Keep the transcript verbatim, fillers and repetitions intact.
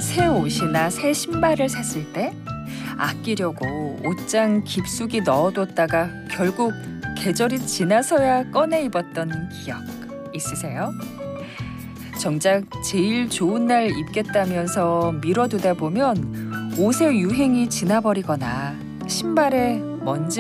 새 옷이나 새 신발을 샀을 때 아끼려고 옷장 깊숙이 넣어뒀다가 결국 계절이 지나서야 꺼내 입었던 기억 있으세요? 정작 제일 좋은 날 입겠다면서 미뤄두다 보면 옷의 유행이 지나버리거나 신발에 먼지